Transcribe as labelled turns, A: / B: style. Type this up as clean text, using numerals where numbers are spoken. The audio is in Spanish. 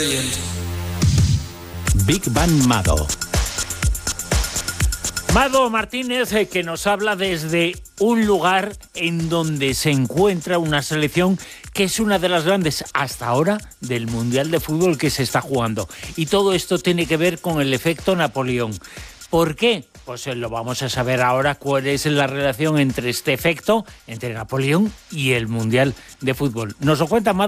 A: Big Bang Mado.
B: Mado Martínez, que nos habla desde un lugar en donde se encuentra una selección que es una de las grandes hasta ahora del Mundial de Fútbol que se está jugando. Y todo esto tiene que ver con el efecto Napoleón. ¿Por qué? Pues lo vamos a saber ahora cuál es la relación entre este efecto, entre Napoleón y el Mundial de Fútbol. Nos lo cuenta Mado.